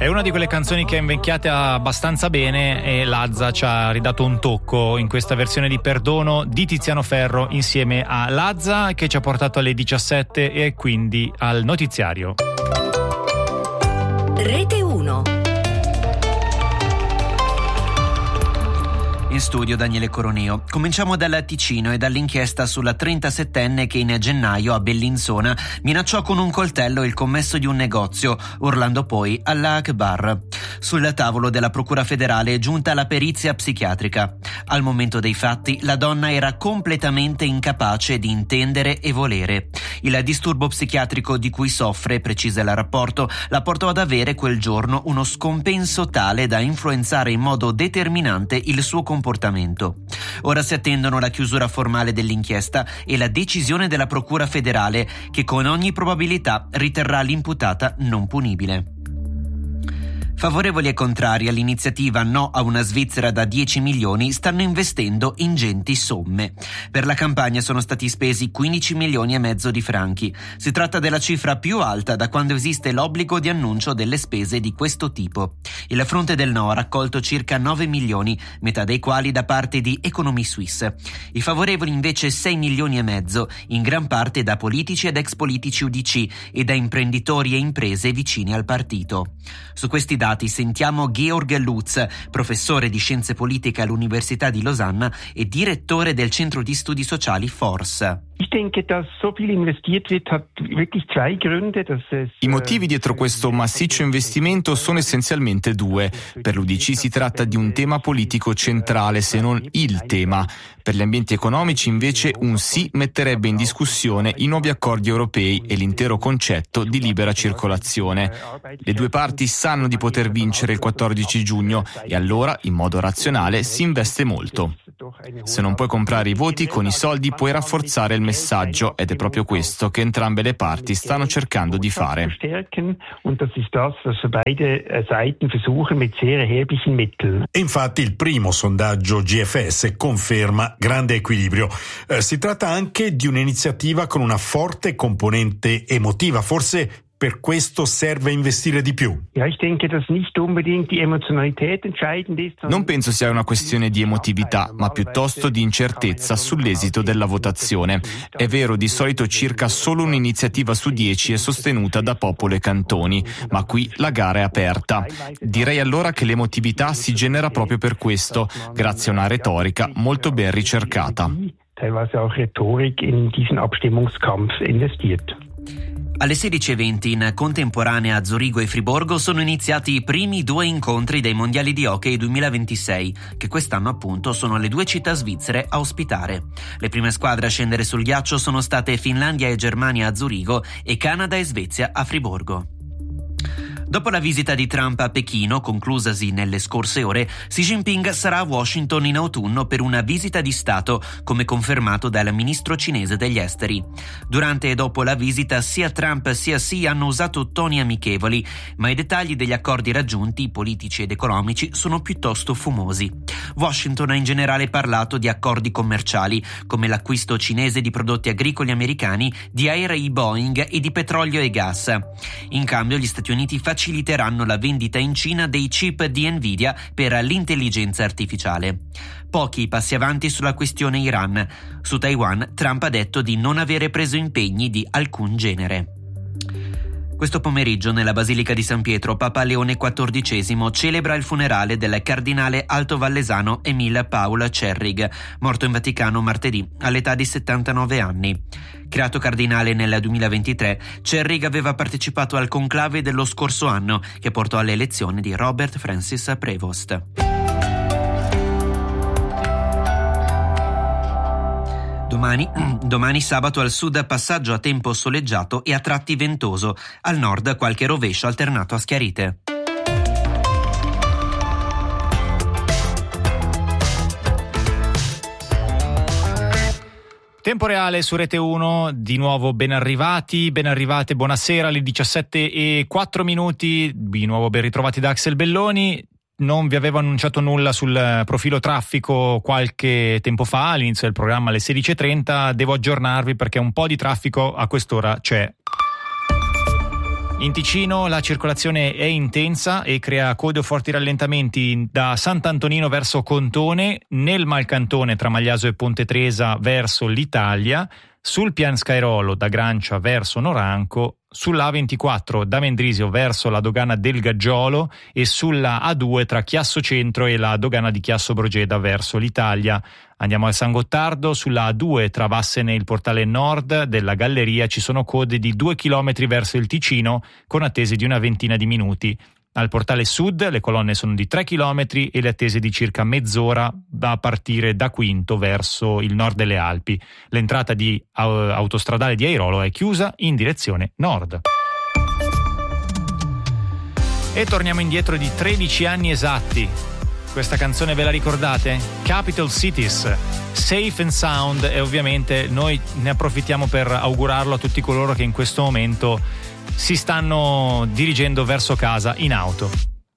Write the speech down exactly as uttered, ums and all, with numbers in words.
una di quelle canzoni che è invecchiata abbastanza bene e Lazza ci ha ridato un tocco in questa versione di Perdono di Tiziano Ferro insieme a Lazza, che ci ha portato alle diciassette e quindi al notiziario. Rete uno. In studio Daniele Coroneo. Cominciamo dal Ticino e dall'inchiesta sulla trentasettenne che in gennaio a Bellinzona minacciò con un coltello il commesso di un negozio, urlando poi Allah Akbar. Sul tavolo della Procura federale è giunta la perizia psichiatrica. Al momento dei fatti la donna era completamente incapace di intendere e volere. Il disturbo psichiatrico di cui soffre, precisa il rapporto, la portò ad avere quel giorno uno scompenso tale da influenzare in modo determinante il suo comportamento. comportamento. Ora si attendono la chiusura formale dell'inchiesta e la decisione della Procura federale, che con ogni probabilità riterrà l'imputata non punibile. Favorevoli e contrari all'iniziativa No a una Svizzera da dieci milioni stanno investendo ingenti somme. Per la campagna sono stati spesi quindici milioni e mezzo di franchi. Si tratta della cifra più alta da quando esiste l'obbligo di annuncio delle spese di questo tipo. Il fronte del No ha raccolto circa nove milioni, metà dei quali da parte di Economie Suisse. I favorevoli invece sei milioni e mezzo, in gran parte da politici ed ex politici U D C e da imprenditori e imprese vicini al partito. Su questi dati sentiamo Georg Lutz, professore di scienze politiche all'Università di Losanna e direttore del centro di studi sociali Force. I motivi dietro questo massiccio investimento sono essenzialmente due. Per l'U D C si tratta di un tema politico centrale, se non il tema. Per gli ambienti economici invece un sì metterebbe in discussione i nuovi accordi europei e l'intero concetto di libera circolazione. Le due parti sanno di poter vincere il quattordici giugno e allora, in modo razionale, si investe molto. Se non puoi comprare i voti, con i soldi puoi rafforzare il messaggio ed è proprio questo che entrambe le parti stanno cercando di fare. E infatti il primo sondaggio G F S conferma grande equilibrio. Eh, si tratta anche di un'iniziativa con una forte componente emotiva, forse per questo serve investire di più. Non penso sia una questione di emotività, ma piuttosto di incertezza sull'esito della votazione. È vero, di solito circa solo un'iniziativa su dieci è sostenuta da popolo e cantoni, ma qui la gara è aperta. Direi allora che l'emotività si genera proprio per questo, grazie a una retorica molto ben ricercata. Alle sedici e venti in contemporanea a Zurigo e Friburgo sono iniziati i primi due incontri dei mondiali di hockey duemilaventisei, che quest'anno appunto sono le due città svizzere a ospitare. Le prime squadre a scendere sul ghiaccio sono state Finlandia e Germania a Zurigo e Canada e Svezia a Friburgo. Dopo la visita di Trump a Pechino, conclusasi nelle scorse ore, Xi Jinping sarà a Washington in autunno per una visita di Stato, come confermato dal ministro cinese degli esteri. Durante e dopo la visita, sia Trump sia Xi hanno usato toni amichevoli, ma i dettagli degli accordi raggiunti, politici ed economici, sono piuttosto fumosi. Washington ha in generale parlato di accordi commerciali, come l'acquisto cinese di prodotti agricoli americani, di aerei Boeing e di petrolio e gas. In cambio, gli Stati Uniti faciliteranno la vendita in Cina dei chip di Nvidia per l'intelligenza artificiale. Pochi passi avanti sulla questione Iran. Su Taiwan, Trump ha detto di non avere preso impegni di alcun genere. Questo pomeriggio nella Basilica di San Pietro Papa Leone quattordicesimo celebra il funerale del cardinale altovallesano Emil Paul Cerrig, morto in Vaticano martedì all'età di settantanove anni. Creato cardinale nel duemilaventitré, Cerrig aveva partecipato al conclave dello scorso anno che portò alle elezioni di Robert Francis Prevost. Domani, domani sabato al sud passaggio a tempo soleggiato e a tratti ventoso, al nord qualche rovescio alternato a schiarite. Tempo reale su Rete uno, di nuovo ben arrivati, ben arrivate, buonasera, alle diciassette e quattro minuti, di nuovo ben ritrovati da Axel Belloni. Non vi avevo annunciato nulla sul profilo traffico qualche tempo fa, all'inizio del programma alle sedici e trenta, devo aggiornarvi perché un po' di traffico a quest'ora c'è. In Ticino la circolazione è intensa e crea code o forti rallentamenti da Sant'Antonino verso Contone, nel Malcantone tra Magliaso e Ponte Tresa verso l'Italia, sul Pianscairolo da Grancia verso Noranco, sulla A ventiquattro da Mendrisio verso la dogana del Gaggiolo e sulla A due tra Chiasso Centro e la dogana di Chiasso Brogeda verso l'Italia. Andiamo al San Gottardo, sulla A due tra Vassene e il portale nord della Galleria ci sono code di due chilometri verso il Ticino con attese di una ventina di minuti. Al portale sud le colonne sono di tre chilometri e le attese di circa mezz'ora a partire da Quinto verso il nord delle Alpi. L'entrata di autostradale di Airolo è chiusa in direzione nord. E torniamo indietro di tredici anni esatti. Questa canzone ve la ricordate? Capital Cities, Safe and Sound, e ovviamente noi ne approfittiamo per augurarlo a tutti coloro che in questo momento si stanno dirigendo verso casa in auto.